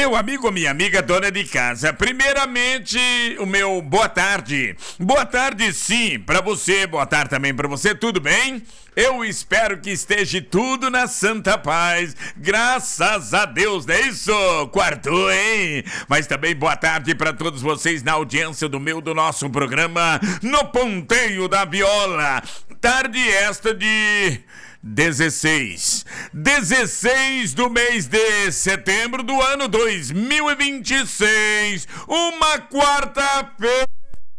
Meu amigo, minha amiga dona de casa, primeiramente o meu boa tarde. Boa tarde sim, pra você, boa tarde também pra você, tudo bem? Eu espero que esteja tudo na santa paz, graças a Deus, não é isso? Quartou, hein? Mas também boa tarde pra todos vocês na audiência do nosso programa No Ponteio da Viola. Tarde esta de 16 do mês de setembro do ano 2026, uma quarta-feira.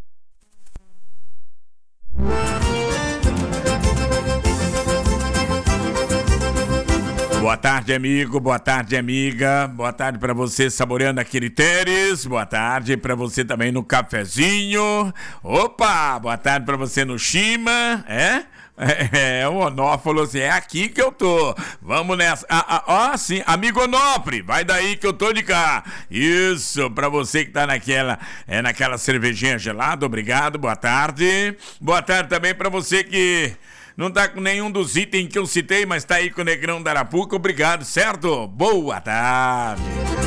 Boa tarde, amigo, boa tarde, amiga, boa tarde pra você saboreando aquele Teres, boa tarde pra você também no cafezinho, opa, boa tarde pra você no Shima, o Onofre falou assim, é aqui que eu tô, vamos nessa, sim, amigo Onofre, vai daí que eu tô de cá, isso, pra você que tá naquela cervejinha gelada, obrigado, boa tarde também pra você que não tá com nenhum dos itens que eu citei, mas tá aí com o Negrão da Arapuca, obrigado, certo? Boa tarde.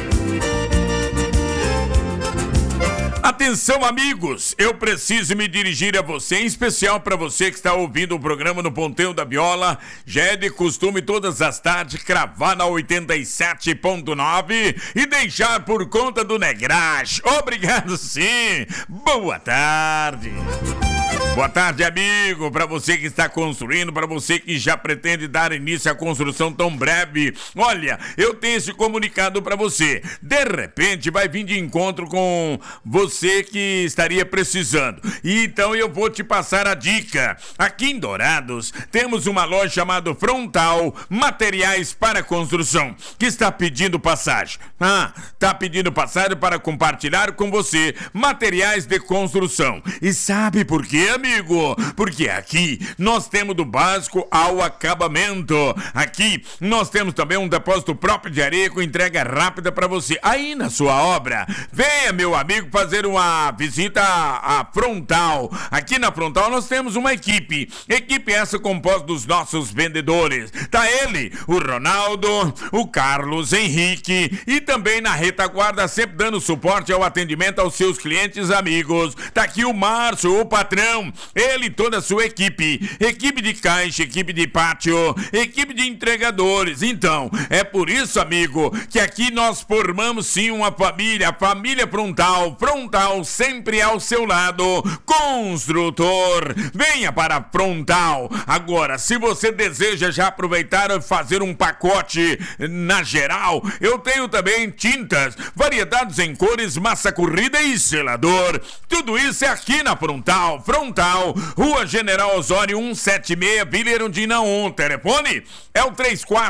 Atenção, amigos, eu preciso me dirigir a você, em especial para você que está ouvindo o programa no Ponteio da Viola. Já é de costume todas as tardes cravar na 87.9 e deixar por conta do Negrach. Obrigado, sim. Boa tarde. Boa tarde, amigo, para você que está construindo, para você que já pretende dar início à construção tão breve. Olha, eu tenho esse comunicado para você. De repente vai vir de encontro com você que estaria precisando. E então eu vou te passar a dica. Aqui em Dourados temos uma loja chamada Frontal Materiais para Construção, que está pedindo passagem. Está pedindo passagem para compartilhar com você materiais de construção. E sabe por quê, amigo? Porque aqui nós temos do básico ao acabamento. Aqui nós temos também um depósito próprio de areia com entrega rápida para você aí na sua obra. Venha, meu amigo, fazer uma visita à Frontal. Aqui na Frontal nós temos uma equipe essa composta dos nossos vendedores. Tá ele, o Ronaldo, o Carlos Henrique e também na retaguarda sempre dando suporte ao atendimento aos seus clientes amigos. Tá aqui o Márcio, o patrão, ele e toda a sua equipe de caixa, equipe de pátio, equipe de entregadores. Então, é por isso, amigo, que aqui nós formamos sim uma família, a família Frontal sempre ao seu lado, construtor. Venha para a Frontal. Agora, se você deseja já aproveitar e fazer um pacote na geral, eu tenho também tintas, variedades em cores, massa corrida e selador. Tudo isso é aqui na Frontal, Rua General Osório 176, Vila Erundina 1. Telefone é o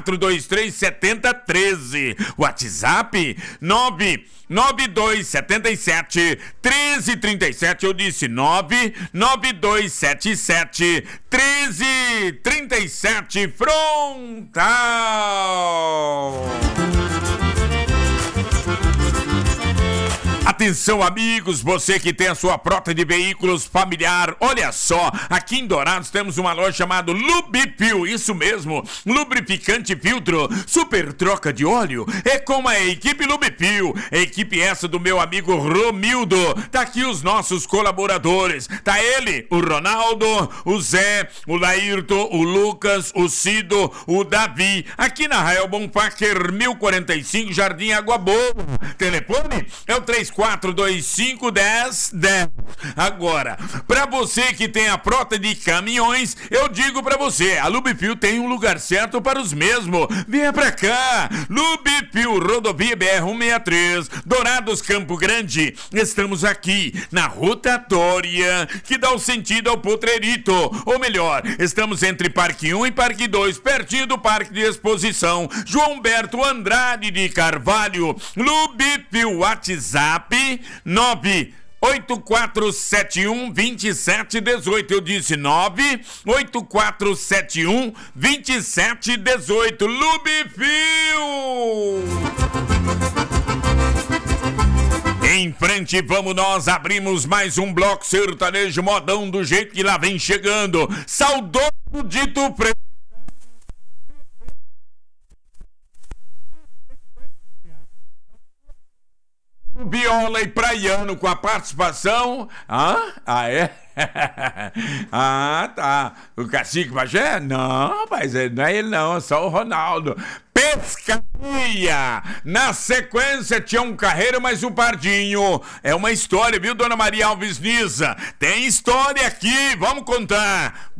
34237013. WhatsApp 99277 1337. Eu disse 99277 1337. Frontal. Atenção, amigos, você que tem a sua frota de veículos familiar, olha só, aqui em Dourados temos uma loja chamada Lubifil, isso mesmo, lubrificante filtro, super troca de óleo, é com a equipe Lubifil, equipe essa do meu amigo Romildo. Tá aqui os nossos colaboradores, tá ele, o Ronaldo, o Zé, o Laírto, o Lucas, o Cido, o Davi, aqui na Rael Bonfacker 1045, Jardim Água Boa. Telefone é o 34251010. Agora, pra você que tem a frota de caminhões, eu digo pra você, a Lubifil tem um lugar certo para os mesmos. Venha pra cá, Lubifil, rodovia BR-163, Dourados, Campo Grande. Estamos aqui na rotatória que dá o sentido ao Potrerito, ou melhor, estamos entre Parque 1 e Parque 2, pertinho do Parque de Exposição João Humberto Andrade de Carvalho. Lubifil, WhatsApp 984712718. Eu disse 984712718. Lubifil. Em frente, vamos nós, abrimos mais um bloco sertanejo modão do jeito que lá vem chegando. Saudoso Dito Preto. Viola e Praiano com a participação. É? Tá. O Cacique Pajé? Não, rapaz, não é ele não, é só o Ronaldo. Pescaria! Na sequência tinha um Carreiro, mas o Pardinho. É uma história, viu, dona Maria Alves Nisa? Tem história aqui, vamos contar.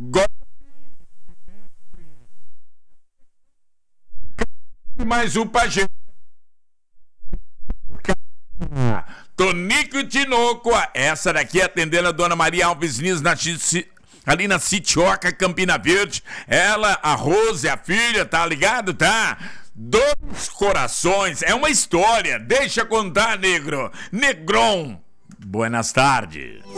Mais o Pajé. Tonico e Tinoco, essa daqui atendendo a dona Maria Alves Nisa ali na Sitioca, Campina Verde. Ela, a Rose, a filha, tá ligado, tá? Dois corações, é uma história, deixa contar, negro. Negron, buenas tardes.